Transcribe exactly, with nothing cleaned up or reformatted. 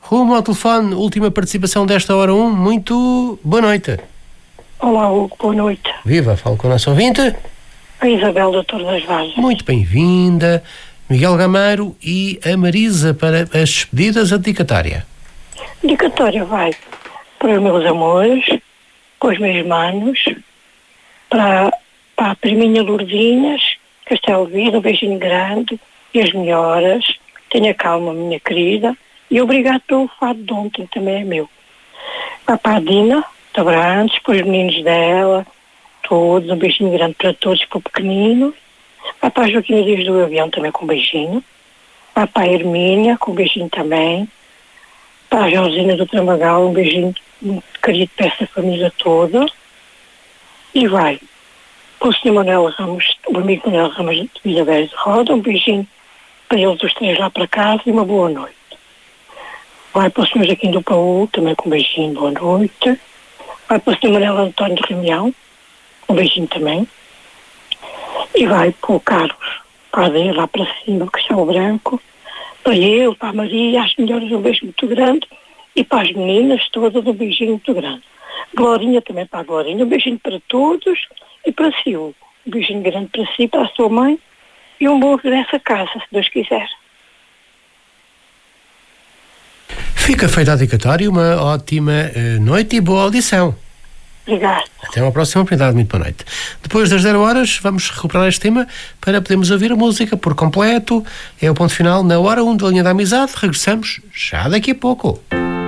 rumo ao telefone, última participação desta hora um. Muito boa noite. Olá, Hugo, boa noite. Viva, falo com o nosso ouvinte. A Isabel, doutor das Vazas. Muito bem-vinda. Miguel Gameiro e a Marisa para as despedidas, a dedicatória. Dedicatória vai para os meus amores, para os meus manos, para, para a priminha Lourdinhas, Castelo de Vida, um beijinho grande, e as melhoras. Tenha calma, minha querida, e obrigado pelo fado de ontem, também é meu. Para a Dina, de Abrantes, para os meninos dela, todos, um beijinho grande para todos, para o pequenino. Para a Joaquina Dias do Avião, também com um beijinho. Para a Hermínia, com um beijinho também. Para a Josina do Tramagal, um beijinho muito querido para essa família toda. E vai para o senhor Manuel Ramos, o amigo Manuel Ramos de Vila Velha de Roda, um beijinho para eles os três lá para casa e uma boa noite. Vai para o senhor Joaquim do Paú, também com um beijinho, boa noite. Vai para o senhor Manuel António de Reunião, um beijinho também. E vai para o Carlos, para a dele, lá para cima, o Castelo Branco, para eu, para a Maria, as melhores, um beijo muito grande, e para as meninas todas, um beijinho muito grande. Glorinha também para a Glorinha, um beijinho para todos, e para si, Hugo. Um beijinho grande para si, para a sua mãe, e um bom regresso a casa, se Deus quiser. Fica feita a dedicatória, uma ótima uh, noite e boa audição. Obrigado. Até uma próxima oportunidade, muito boa noite. Depois das zero horas, vamos recuperar este tema para podermos ouvir a música por completo. É o ponto final na hora um da Linha da Amizade. Regressamos já daqui a pouco.